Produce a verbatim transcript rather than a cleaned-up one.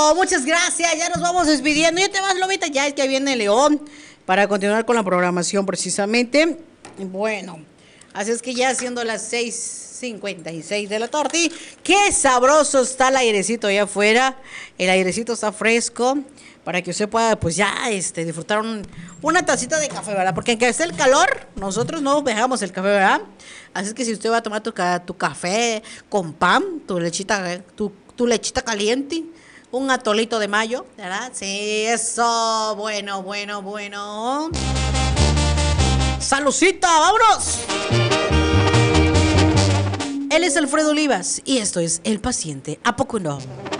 Eso, muchas gracias. Ya nos vamos despidiendo. Ya te vas, Lobita, ya es que viene León para continuar con la programación precisamente. Bueno, así es que ya siendo las seis cincuenta y seis de la tarde, qué sabroso está el airecito allá afuera. El airecito está fresco para que usted pueda pues ya este, disfrutar un, una tacita de café, ¿verdad? Porque aunque esté el calor, nosotros no dejamos el café, ¿verdad? Así es que si usted va a tomar tu, tu café con pan, tu lechita, tu, tu lechita caliente, un atolito de mayo, ¿verdad? Sí, eso, bueno, bueno, bueno. ¡Salucita! ¡Vámonos! Él es Alfredo Olivas y esto es El Paciente. ¿A poco no?